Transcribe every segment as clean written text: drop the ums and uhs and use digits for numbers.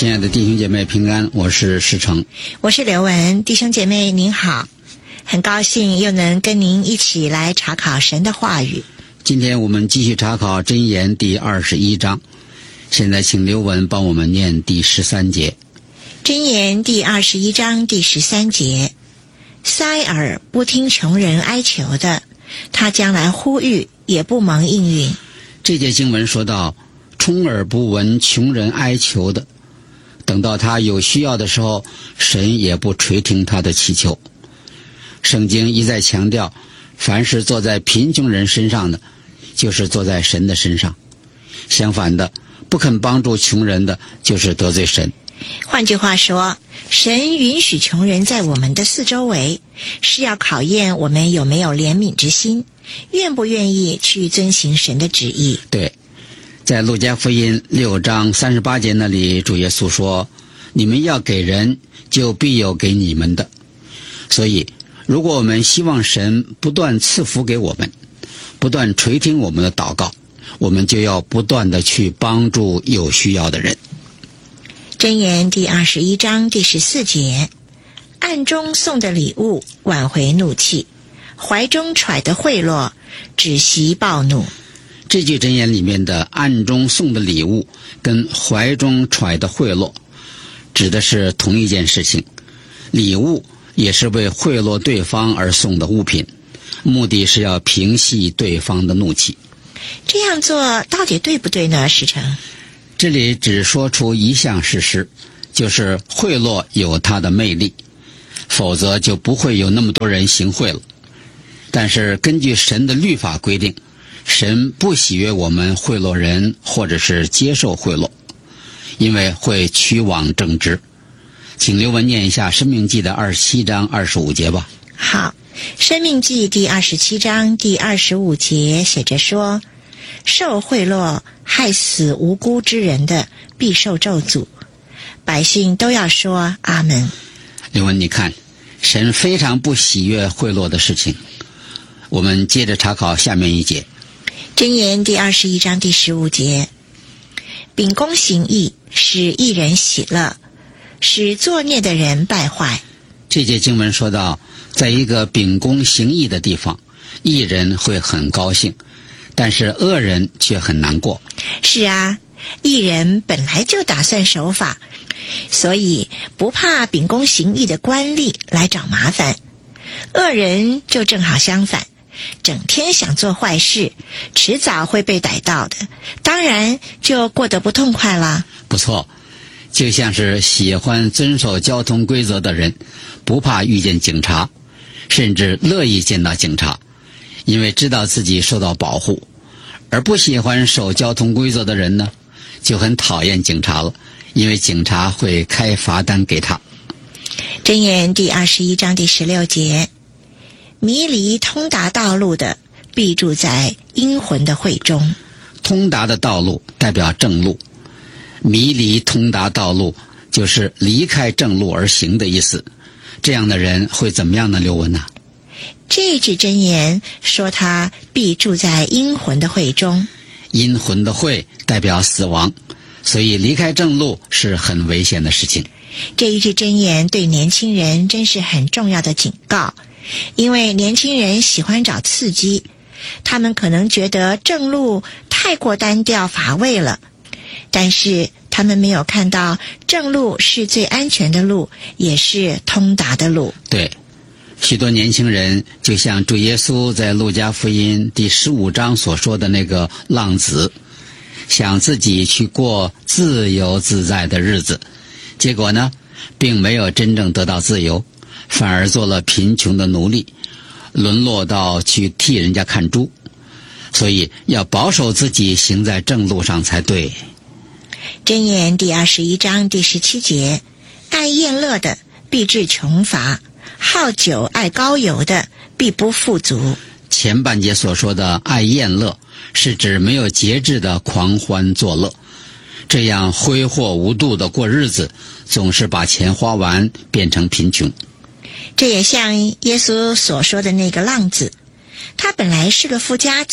亲爱的弟兄姐妹平安，我是石成， 我是刘文。弟兄姐妹您好，很高兴又能跟您一起来查考神的话语。 今天我们继续查考箴言第21章，现在请刘文帮我们念第13节。 箴言第21章第13节，塞耳不听穷人哀求的，他将来呼吁也不蒙应允。 这节经文说到，充耳不闻穷人哀求的，等到他有需要的时候，神也不垂听他的祈求。圣经一再强调，凡是坐在贫穷人身上的，就是坐在神的身上。相反的，不肯帮助穷人的，就是得罪神。 换句话说，神允许穷人在我们的四周围，是要考验我们有没有怜悯之心，愿不愿意去遵行神的旨意。 对，在路加福音6章38节那里，主耶稣说，你们要给人，就必有给你们的。所以如果我们希望神不断赐福给我们，不断垂听我们的祷告，我们就要不断的去帮助有需要的人。 箴言第21章第14节，暗中送的礼物挽回怒气，怀中揣的贿赂止息暴怒。 这句箴言里面的暗中送的礼物跟怀中揣的贿赂指的是同一件事情。礼物也是为贿赂对方而送的物品，目的是要平息对方的怒气。 这样做到底对不对呢？石成， 这里只说出一项事实，就是贿赂有它的魅力，否则就不会有那么多人行贿了。但是根据神的律法规定，神不喜悦我们贿赂人或者是接受贿赂，因为会屈枉正直。请刘文念一下申命记的27章25节吧。 好，申命记第27章第25节写着说，受贿赂害死无辜之人的，必受咒诅。百姓都要说阿们。 刘文，你看，神非常不喜悦贿赂的事情。我们接着查考下面一节。 箴言第21章第15节，秉公行义，使义人喜乐，使作孽的人败坏。 这节经文说到，在一个秉公行义的地方，义人会很高兴，但是恶人却很难过。 是啊，义人本来就打算守法，所以不怕秉公行义的官吏来找麻烦。恶人就正好相反，整天想做坏事，迟早会被逮到的，当然就过得不痛快了。 不错，就像是喜欢遵守交通规则的人，不怕遇见警察，甚至乐意见到警察，因为知道自己受到保护。而不喜欢守交通规则的人呢，就很讨厌警察了，因为警察会开罚单给他。 箴言第21章第16节，迷离通达道路的，必住在阴魂的会中。 通达的道路代表正路，迷离通达道路就是离开正路而行的意思。这样的人会怎么样呢？刘文呢？ 这句箴言说他必住在阴魂的会中。 阴魂的会代表死亡，所以离开正路是很危险的事情。 这一句箴言对年轻人真是很重要的警告，因为年轻人喜欢找刺激，他们可能觉得正路太过单调乏味了，但是他们没有看到正路是最安全的路，也是通达的路。 对，许多年轻人就像主耶稣在路加福音第15章所说的那个浪子，想自己去过自由自在的日子，结果呢，并没有真正得到自由，反而做了贫穷的奴隶，沦落到去替人家看猪。所以要保守自己行在正路上才对。 箴言第21章第17节，爱宴乐的必致穷乏，好酒爱膏油的必不富足。 前半节所说的爱宴乐，是指没有节制的狂欢作乐，这样挥霍无度的过日子，总是把钱花完，变成贫穷。 这也像耶稣所说的那个浪子，他本来是个富家子，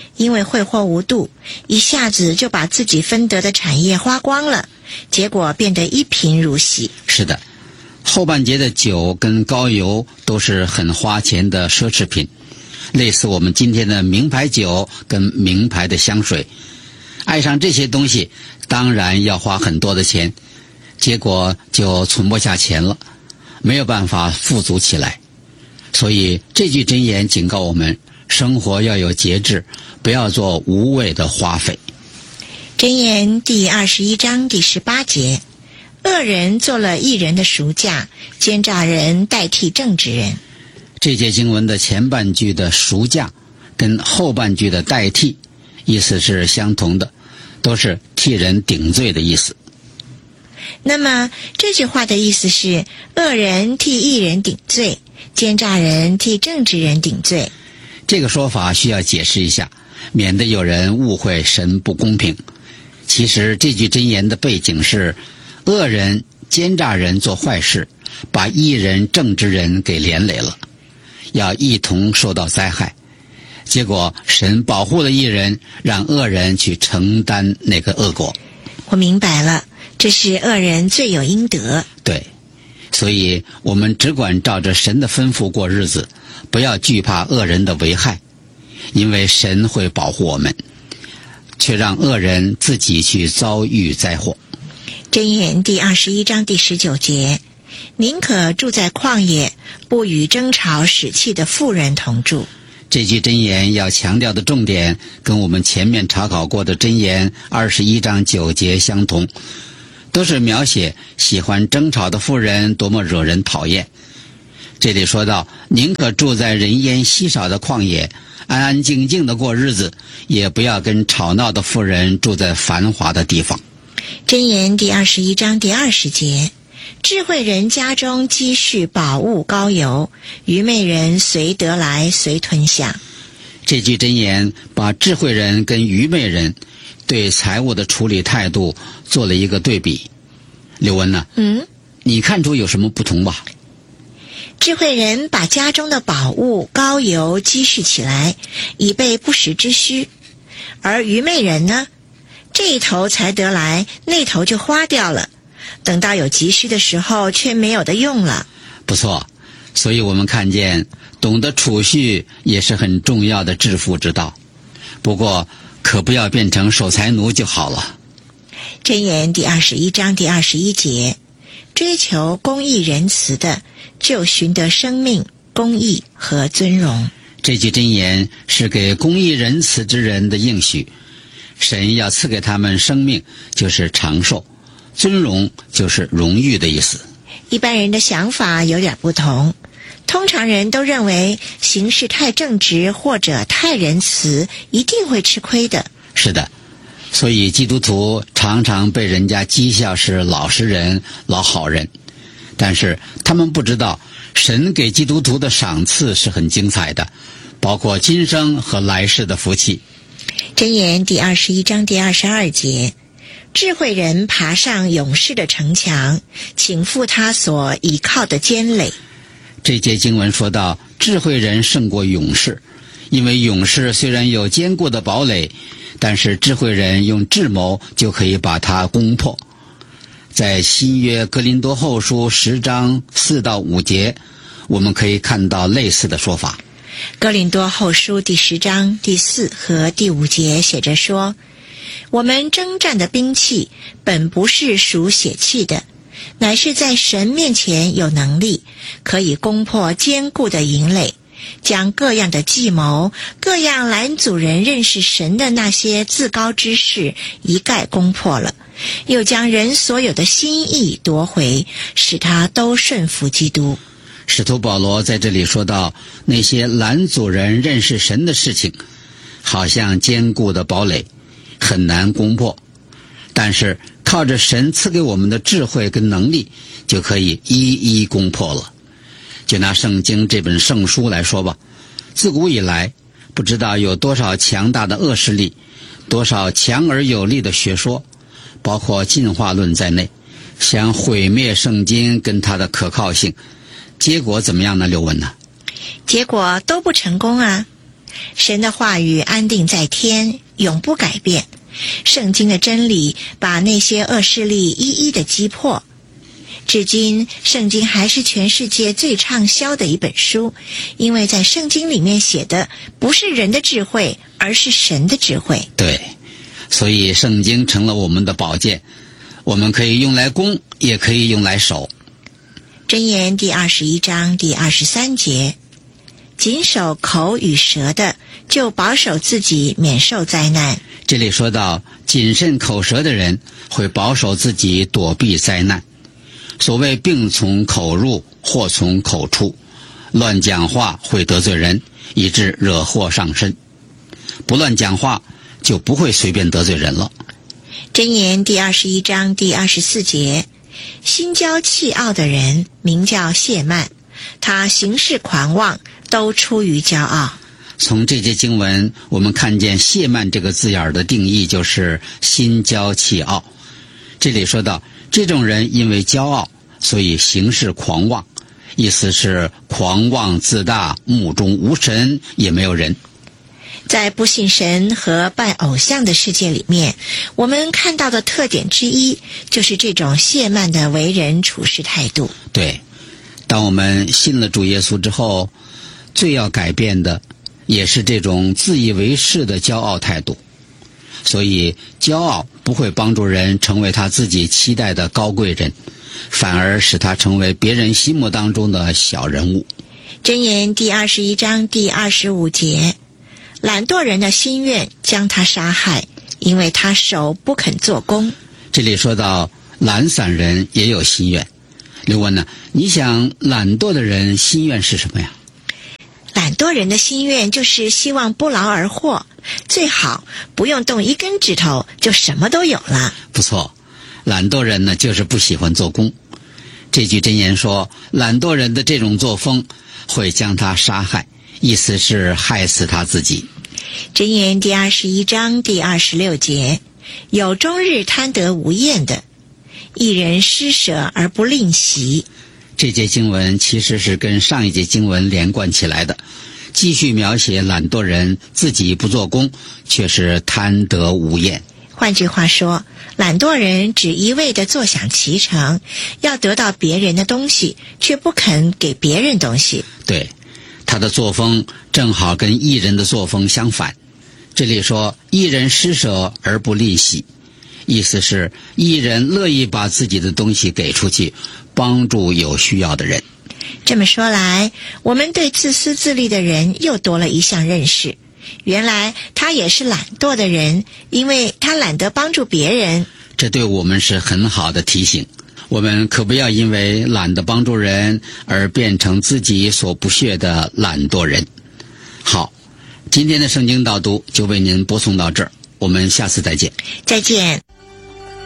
因为挥霍无度，一下子就把自己分得的产业花光了，结果变得一贫如洗。 是的，后半节的酒跟高油都是很花钱的奢侈品，类似我们今天的名牌酒跟名牌的香水。爱上这些东西当然要花很多的钱，结果就存不下钱了，没有办法富足起来。所以这句箴言警告我们，生活要有节制，不要做无谓的花费。 箴言第21章第18节，恶人做了义人的赎价，奸诈人代替正直人。 这节经文的前半句的赎价跟后半句的代替意思是相同的，都是替人顶罪的意思。 那么这句话的意思是，恶人替义人顶罪，奸诈人替正直人顶罪。 这个说法需要解释一下，免得有人误会神不公平。其实这句箴言的背景是，恶人、奸诈人做坏事，把义人、正直人给连累了，要一同受到灾害。结果神保护了义人，让恶人去承担那个恶果。 我明白了，这是恶人罪有应得。 对，所以我们只管照着神的吩咐过日子，不要惧怕恶人的危害，因为神会保护我们，却让恶人自己去遭遇灾祸。 箴言第21章第19节，宁可住在旷野，不与争吵使气的妇人同住。 这句箴言要强调的重点跟我们前面查考过的箴言21章9节相同，都是描写喜欢争吵的妇人多么惹人讨厌。这里说到，宁可住在人烟稀少的旷野，安安静静的过日子，也不要跟吵闹的妇人住在繁华的地方。 箴言第21章第20节，智慧人家中积蓄宝物膏油，愚昧人随得来随吞下。 这句箴言把智慧人跟愚昧人对财物的处理态度做了一个对比。刘文呢？你看出有什么不同吧？ 智慧人把家中的宝物膏油积蓄起来，以备不时之需，而愚昧人呢，这一头才得来，那头就花掉了，等到有急需的时候却没有的用了。 不错，所以我们看见懂得储蓄也是很重要的致富之道，不过可不要变成守财奴就好了。 箴言第21章第21节，追求公义仁慈的，就寻得生命、公义和尊荣。 这句箴言是给公义仁慈之人的应许，神要赐给他们生命，就是长寿；尊荣就是荣誉的意思。 一般人的想法有点不同，通常人都认为行事太正直或者太仁慈一定会吃亏的。 是的，所以基督徒常常被人家讥笑是老实人、老好人，但是他们不知道神给基督徒的赏赐是很精彩的，包括今生和来世的福气。 箴言第21章第22节，智慧人爬上勇士的城墙，倾覆他所倚靠的坚垒。 这节经文说到，智慧人胜过勇士，因为勇士虽然有坚固的堡垒，但是智慧人用智谋就可以把它攻破。在新约哥林多后书10章4到5节，我们可以看到类似的说法。 哥林多后书第10章第4和第5节写着说，我们征战的兵器本不是属血气的，乃是在神面前有能力，可以攻破坚固的营垒，将各样的计谋、各样拦阻人认识神的那些自高之事一概攻破了，又将人所有的心意夺回，使他都顺服基督。 使徒保罗在这里说到，那些拦阻人认识神的事情，好像坚固的堡垒，很难攻破，但是靠着神赐给我们的智慧跟能力，就可以一一攻破了。就拿圣经这本圣书来说吧，自古以来不知道有多少强大的恶势力，多少强而有力的学说，包括进化论在内，想毁灭圣经跟它的可靠性。结果怎么样呢，刘文呢？ 结果都不成功啊。 神的话语安定在天，永不改变。圣经的真理把那些恶势力一一的击破。至今，圣经还是全世界最畅销的一本书，因为在圣经里面写的不是人的智慧，而是神的智慧。 对，所以圣经成了我们的宝剑，我们可以用来攻，也可以用来守。 箴言第21章第23节，谨守口与舌的，就保守自己免受灾难。 这里说到谨慎口舌的人会保守自己躲避灾难。所谓病从口入，祸从口出，乱讲话会得罪人，以致惹祸上身。不乱讲话，就不会随便得罪人了。 箴言第21章第24节，心骄气傲的人名叫谢曼，他行事狂妄，都出于骄傲。 从这节经文，我们看见谢曼这个字眼的定义就是心骄气傲。这里说到这种人因为骄傲，所以行事狂妄，意思是狂妄自大，目中无神，也没有人。 在不信神和拜偶像的世界里面，我们看到的特点之一就是这种谢曼的为人处事态度。 对，当我们信了主耶稣之后，最要改变的也是这种自以为是的骄傲态度。所以骄傲不会帮助人成为他自己期待的高贵人，反而使他成为别人心目当中的小人物。 箴言第21章第25节，懒惰人的心愿将他杀害，因为他手不肯做工。 这里说到懒散人也有心愿。刘文呢，你想懒惰的人心愿是什么呀？ 懒惰人的心愿就是希望不劳而获，最好不用动一根指头就什么都有了。 不错，懒惰人呢就是不喜欢做工。这句箴言说，懒惰人的这种作风会将他杀害，意思是害死他自己。 箴言第21章第26节，有终日贪得无厌的，一人施舍而不吝惜。 这节经文其实是跟上一节经文连贯起来的，继续描写懒惰人自己不做工，却是贪得无厌。 换句话说，懒惰人只一味地坐享其成，要得到别人的东西，却不肯给别人东西。 对，他的作风正好跟义人的作风相反。这里说义人施舍而不吝惜，意思是义人乐意把自己的东西给出去，帮助有需要的人。 这么说来，我们对自私自利的人又多了一项认识。原来他也是懒惰的人，因为他懒得帮助别人。 这对我们是很好的提醒，我们可不要因为懒得帮助人而变成自己所不屑的懒惰人。好，今天的圣经导读就为您播送到这儿，我们下次再见。 再见。